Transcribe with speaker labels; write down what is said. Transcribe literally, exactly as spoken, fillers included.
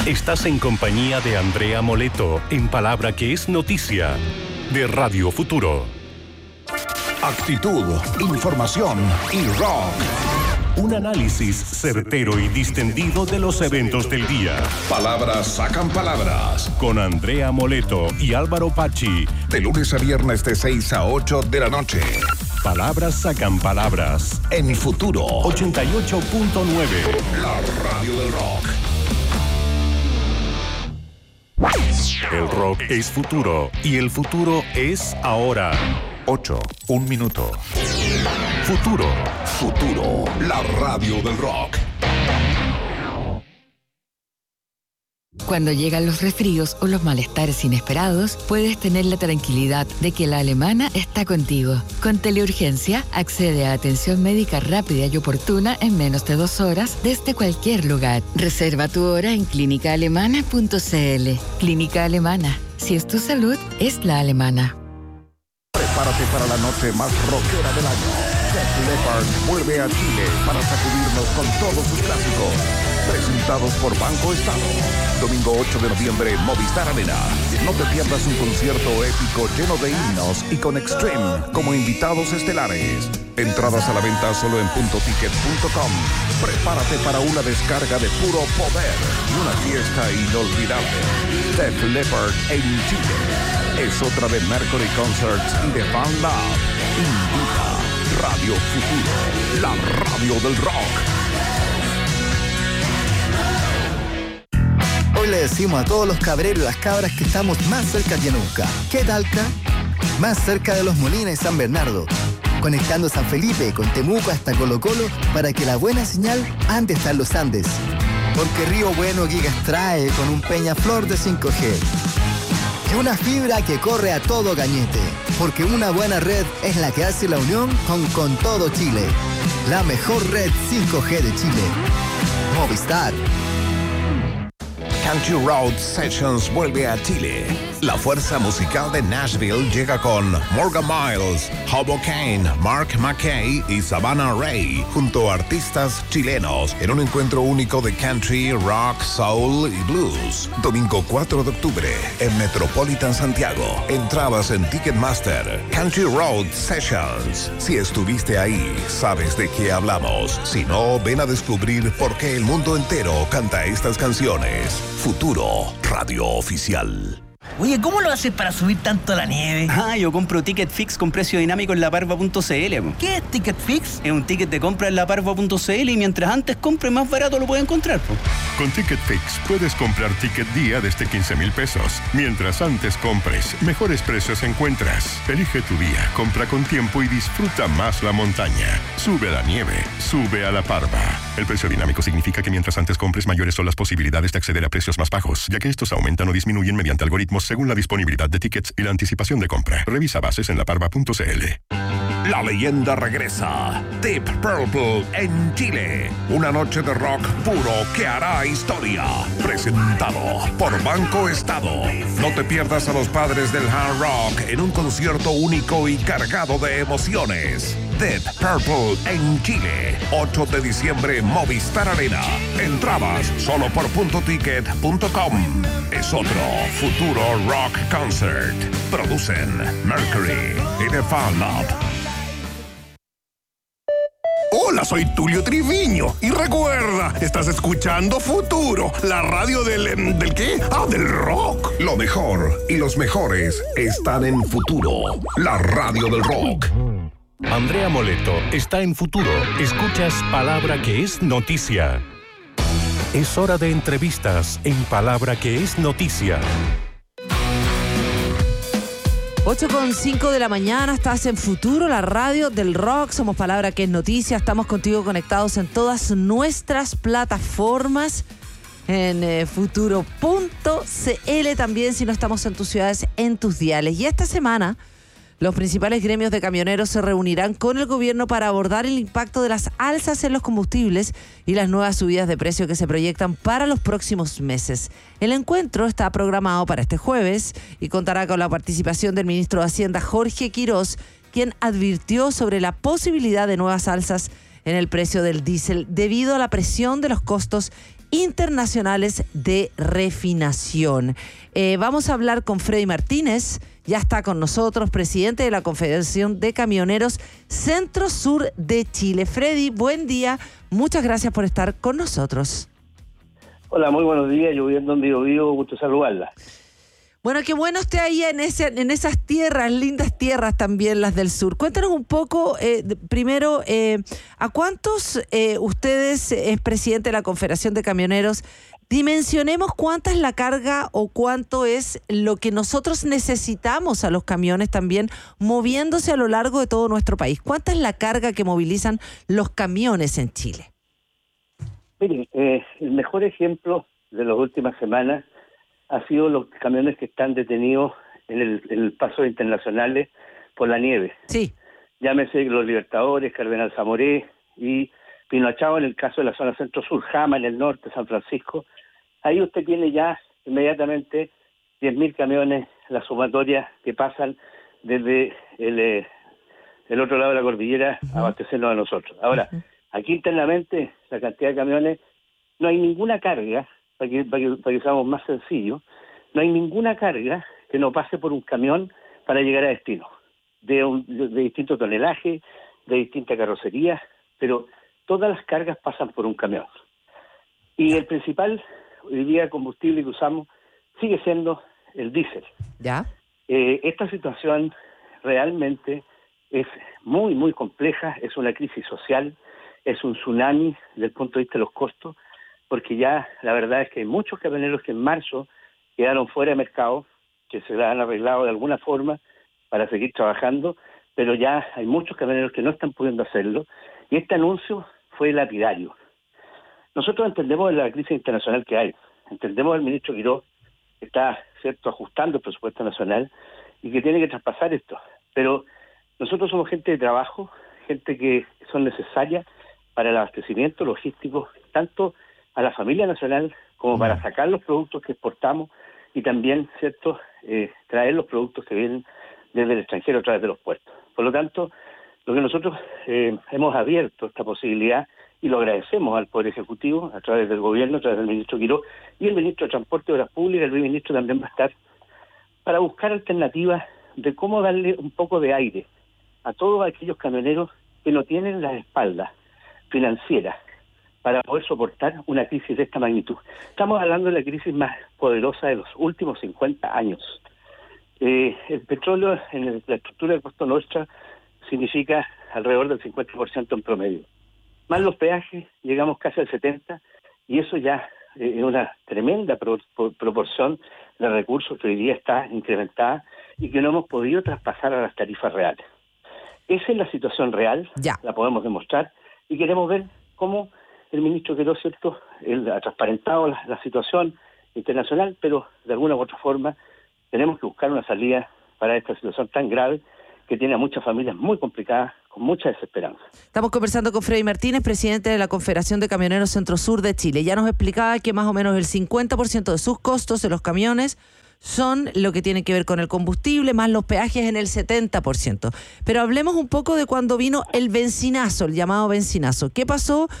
Speaker 1: Estás en compañía de Andrea Moleto, en Palabra que es Noticia, de Radio Futuro.
Speaker 2: Actitud, información y rock.
Speaker 1: Un análisis certero y distendido de los eventos del día.
Speaker 2: Palabras sacan palabras.
Speaker 1: Con Andrea Moleto y Álvaro Pachi.
Speaker 2: De lunes a viernes de seis a ocho de la noche.
Speaker 1: Palabras sacan palabras.
Speaker 2: En Futuro
Speaker 1: ochenta y ocho punto nueve.
Speaker 2: La radio del rock.
Speaker 1: El rock es futuro y el futuro es ahora.
Speaker 2: Ocho, un minuto.
Speaker 1: Futuro.
Speaker 2: Futuro, la radio del rock.
Speaker 3: Cuando llegan los resfríos o los malestares inesperados, puedes tener la tranquilidad de que la Alemana está contigo. Con Teleurgencia, accede a atención médica rápida y oportuna en menos de dos horas desde cualquier lugar. Reserva tu hora en clínica alemana punto c l. Clínica Alemana. Si es tu salud, es la alemana.
Speaker 2: Prepárate para la noche más rockera del año. Def Leppard vuelve a Chile para sacudirnos con todos sus clásicos. Presentados por Banco Estado. Domingo ocho de noviembre, Movistar Arena. No te pierdas un concierto épico lleno de himnos y con Extreme como invitados estelares. Entradas a la venta solo en punto ticket punto com. Prepárate para una descarga de puro poder y una fiesta inolvidable. Def Leppard en Chile. Es otra de Mercury Concerts y de Fan Lab. Invita Radio Futuro, la radio del rock.
Speaker 4: Hoy le decimos a todos los cabreros y las cabras que estamos más cerca que nunca. ¿Qué talca? Más cerca de Los Molinos y San Bernardo. Conectando San Felipe con Temuco hasta Colo Colo para que la buena señal ande hasta los Andes. Porque Río Bueno Gigas trae con un Peñaflor de cinco G. Y una fibra que corre a todo gañete. Porque una buena red es la que hace la unión con, con todo Chile. La mejor red cinco G de Chile. Movistar.
Speaker 2: Country Road Sessions vuelve a Chile. La fuerza musical de Nashville llega con Morgan Miles, Hobo Kane, Mark McKay y Savannah Ray, junto a artistas chilenos, en un encuentro único de country, rock, soul y blues. Domingo cuatro de octubre, en Metropolitan Santiago. Entradas en Ticketmaster. Country Road Sessions. Si estuviste ahí, sabes de qué hablamos. Si no, ven a descubrir por qué el mundo entero canta estas canciones. Futuro, radio oficial.
Speaker 5: Oye, ¿cómo lo haces para subir tanto la nieve?
Speaker 6: Ah, yo compro Ticket Fix con precio dinámico en la parva punto c l.
Speaker 5: ¿Qué es Ticket Fix?
Speaker 6: Es un ticket de compra en la parva punto c l y mientras antes compre, más barato lo puede encontrar. Po.
Speaker 1: Con Ticket Fix puedes comprar ticket día desde quince mil pesos. Mientras antes compres, mejores precios encuentras. Elige tu día, compra con tiempo y disfruta más la montaña. Sube a la nieve, sube a la parva. El precio dinámico significa que mientras antes compres, mayores son las posibilidades de acceder a precios más bajos, ya que estos aumentan o disminuyen mediante algoritmos según la disponibilidad de tickets y la anticipación de compra. Revisa bases en la parva punto c l.
Speaker 2: La leyenda regresa. Deep Purple en Chile. Una noche de rock puro que hará historia. Presentado por Banco Estado. No te pierdas a los padres del hard rock en un concierto único y cargado de emociones. Deep Purple en Chile. ocho de diciembre, Movistar Arena. Entradas solo por punto ticket punto com. Es otro Futuro Rock Concert. Producen Mercury y The Fan Lab.
Speaker 7: Hola, soy Tulio Triviño y recuerda, estás escuchando Futuro, la radio del... ¿del qué? Ah, del rock.
Speaker 2: Lo mejor y los mejores están en Futuro, la radio del rock.
Speaker 1: Andrea Moleto está en Futuro. Escuchas Palabra que es Noticia. Es hora de entrevistas en Palabra que es Noticia.
Speaker 8: ocho con cinco de la mañana, estás en Futuro, la radio del rock. Somos Palabra que es Noticia. Estamos contigo conectados en todas nuestras plataformas. En eh, futuro punto c l también, si no estamos en tus ciudades, en tus diales. Y esta semana, los principales gremios de camioneros se reunirán con el gobierno para abordar el impacto de las alzas en los combustibles y las nuevas subidas de precio que se proyectan para los próximos meses. El encuentro está programado para este jueves y contará con la participación del ministro de Hacienda, Jorge Quirós, quien advirtió sobre la posibilidad de nuevas alzas en el precio del diésel debido a la presión de los costos internacionales de refinación. Eh, vamos a hablar con Freddy Martínez, ya está con nosotros, presidente de la Confederación de Camioneros Centro Sur de Chile. Freddy, buen día, muchas gracias por estar con nosotros.
Speaker 9: Hola, muy buenos días, lloviendo en Bio Bio, gusto saludarla.
Speaker 8: Bueno, qué bueno esté ahí en ese, en esas tierras, lindas tierras también las del sur. Cuéntanos un poco, eh, primero, eh, ¿a cuántos eh, ustedes, es presidente de la Confederación de Camioneros, dimensionemos cuánta es la carga o cuánto es lo que nosotros necesitamos a los camiones también moviéndose a lo largo de todo nuestro país? ¿Cuánta es la carga que movilizan los camiones en Chile?
Speaker 9: Miren, eh, el mejor ejemplo de las últimas semanas ha sido los camiones que están detenidos en el, en el paso internacionales por la nieve.
Speaker 8: Sí.
Speaker 9: Llámese los Libertadores, Cardenal Zamoré y Pinoachao en el caso de la zona centro-sur, Jama en el norte, San Francisco. Ahí usted tiene ya inmediatamente diez mil camiones, la sumatoria que pasan desde el, eh, el otro lado de la cordillera a abastecernos a nosotros. Ahora, uh-huh. Aquí internamente la cantidad de camiones, no hay ninguna carga, para que, para que, para que seamos más sencillos, no hay ninguna carga que no pase por un camión para llegar a destino, de, un, de, de distinto tonelaje, de distinta carrocería, pero todas las cargas pasan por un camión. Y el principal, hoy día, combustible que usamos sigue siendo el diésel.
Speaker 8: ¿Ya?
Speaker 9: Eh, esta situación realmente es muy, muy compleja, es una crisis social, es un tsunami desde el punto de vista de los costos, porque ya la verdad es que hay muchos camioneros que en marzo quedaron fuera de mercado, que se la han arreglado de alguna forma para seguir trabajando, pero ya hay muchos camioneros que no están pudiendo hacerlo, y este anuncio fue lapidario. Nosotros entendemos la crisis internacional que hay, entendemos al ministro Quirós, que está, cierto, ajustando el presupuesto nacional y que tiene que traspasar esto, pero nosotros somos gente de trabajo, gente que son necesarias para el abastecimiento logístico, tanto a la familia nacional como para sacar los productos que exportamos y también, cierto, eh, traer los productos que vienen desde el extranjero a través de los puertos. Por lo tanto, lo que nosotros eh, hemos abierto esta posibilidad y lo agradecemos al Poder Ejecutivo a través del Gobierno, a través del ministro Quirós y el ministro de Transporte y Obras Públicas, el viceministro también va a estar, para buscar alternativas de cómo darle un poco de aire a todos aquellos camioneros que no tienen las espaldas financieras para poder soportar una crisis de esta magnitud. Estamos hablando de la crisis más poderosa de los últimos cincuenta años. Eh, el petróleo en el, la estructura de costo nuestra significa alrededor del cincuenta por ciento en promedio. Más los peajes, llegamos casi al setenta por ciento, y eso ya eh, es una tremenda pro, pro, proporción de recursos que hoy día está incrementada y que no hemos podido traspasar a las tarifas reales. Esa es la situación real,
Speaker 8: ya.
Speaker 9: La podemos demostrar, y queremos ver cómo el ministro Quirós, cierto, él ha transparentado la, la situación internacional, pero de alguna u otra forma tenemos que buscar una salida para esta situación tan grave que tiene a muchas familias muy complicadas, con mucha desesperanza.
Speaker 8: Estamos conversando con Freddy Martínez, presidente de la Confederación de Camioneros Centro Sur de Chile. Ya nos explicaba que más o menos el cincuenta por ciento de sus costos de los camiones son lo que tiene que ver con el combustible, más los peajes en el setenta por ciento. Pero hablemos un poco de cuando vino el bencinazo, el llamado bencinazo. ¿Qué pasó